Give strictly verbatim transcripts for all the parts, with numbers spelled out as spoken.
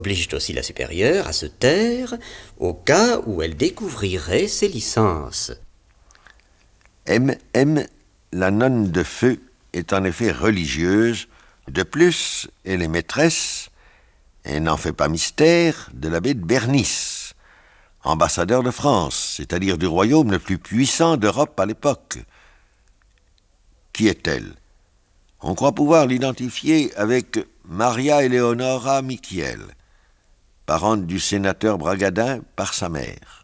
oblige aussi la supérieure à se taire au cas où elle découvrirait ses licences. M M, la nonne de feu, est en effet religieuse. De plus, elle est maîtresse, et n'en fait pas mystère, de l'abbé de Bernis, ambassadeur de France, c'est-à-dire du royaume le plus puissant d'Europe à l'époque. Qui est-elle? On croit pouvoir l'identifier avec Maria Eleonora Michiel, parente du sénateur Bragadin par sa mère.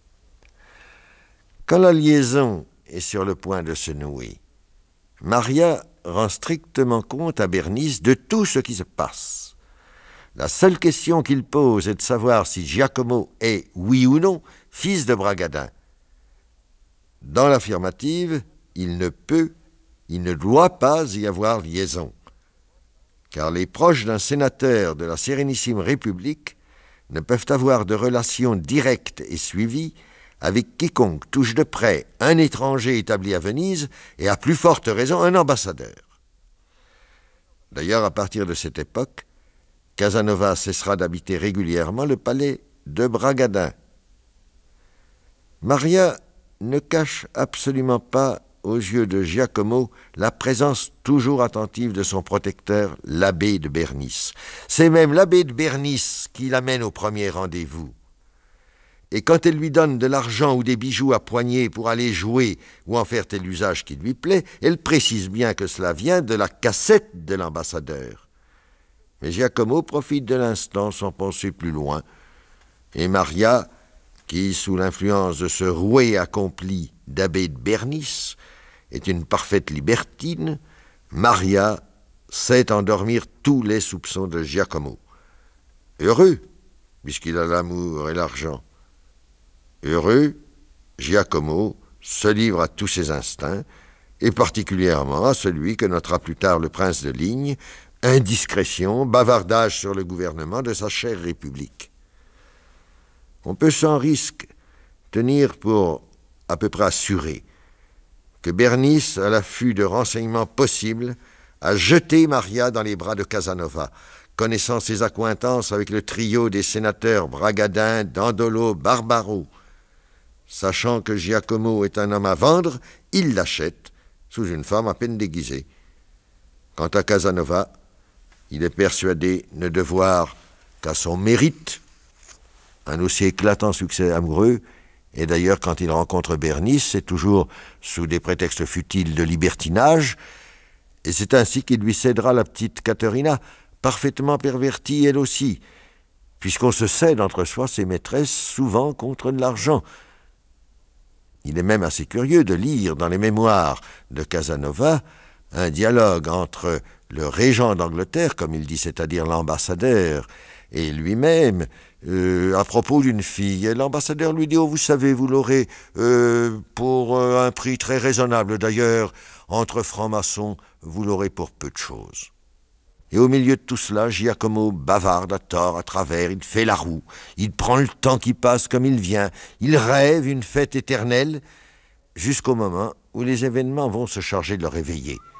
Quand la liaison est sur le point de se nouer, Maria rend strictement compte à Bernis de tout ce qui se passe. La seule question qu'il pose est de savoir si Giacomo est, oui ou non, fils de Bragadin. Dans l'affirmative, il ne peut, il ne doit pas y avoir liaison, car les proches d'un sénateur de la Sérénissime République ne peuvent avoir de relations directes et suivies avec quiconque touche de près un étranger établi à Venise et à plus forte raison un ambassadeur. D'ailleurs, à partir de cette époque, Casanova cessera d'habiter régulièrement le palais de Bragadin. Maria ne cache absolument pas aux yeux de Giacomo la présence toujours attentive de son protecteur, l'abbé de Bernis. C'est même l'abbé de Bernis qui l'amène au premier rendez-vous. Et quand elle lui donne de l'argent ou des bijoux à poignée pour aller jouer ou en faire tel usage qui lui plaît, elle précise bien que cela vient de la cassette de l'ambassadeur. Mais Giacomo profite de l'instant sans penser plus loin. Et Maria, qui, sous l'influence de ce rouet accompli d'abbé de Bernis, est une parfaite libertine, Maria sait endormir tous les soupçons de Giacomo. Heureux, puisqu'il a l'amour et l'argent. Heureux, Giacomo se livre à tous ses instincts, et particulièrement à celui que notera plus tard le prince de Ligne, indiscrétion, bavardage sur le gouvernement de sa chère République. On peut sans risque tenir pour à peu près assuré que Bernis, à l'affût de renseignements possibles, a jeté Maria dans les bras de Casanova, connaissant ses accointances avec le trio des sénateurs Bragadin, Dandolo, Barbaro. Sachant que Giacomo est un homme à vendre, il l'achète sous une forme à peine déguisée. Quant à Casanova, il est persuadé ne devoir qu'à son mérite un aussi éclatant succès amoureux. Et d'ailleurs, quand il rencontre Bernis, c'est toujours sous des prétextes futiles de libertinage, et c'est ainsi qu'il lui cédera la petite Caterina, parfaitement pervertie elle aussi, puisqu'on se cède entre soi ses maîtresses souvent contre de l'argent. Il est même assez curieux de lire dans les mémoires de Casanova un dialogue entre le régent d'Angleterre, comme il dit, c'est-à-dire l'ambassadeur, et lui-même, euh, à propos d'une fille. Et l'ambassadeur lui dit « Oh, vous savez, vous l'aurez euh, pour euh, un prix très raisonnable. D'ailleurs, entre francs-maçons, vous l'aurez pour peu de choses. » Et au milieu de tout cela, Giacomo bavarde à tort, à travers, il fait la roue, il prend le temps qui passe comme il vient, il rêve une fête éternelle, jusqu'au moment où les événements vont se charger de le réveiller.